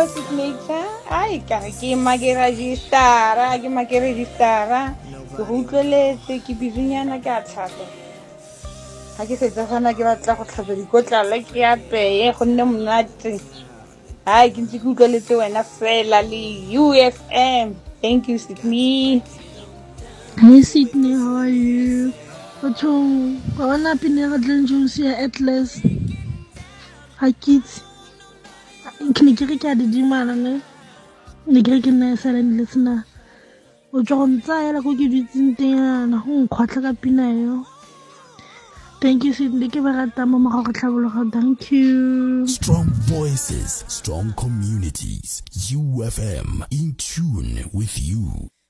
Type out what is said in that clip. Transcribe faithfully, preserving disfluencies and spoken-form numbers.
hello signature ai ka ke ma ke register ke ma ke register ke go utlweletse ke bizinyana ke a tlhapa ha ke setsa fana ke batla go tlhapa dikotlala ke apeye go nne monate ai ke ntse ke utlweletse wena fela le U F M. Thank you Sydney. Hey Sydney, how are you? What's wrong? I wanna be near the juice here Atlas. Hi kids. Can you get a dimana? The Greek and silent listener. O John Zayla go give you something home quite like a pinayo. Thank you, Sydney. Thank you. Strong voices, strong communities. U F M in tune with you.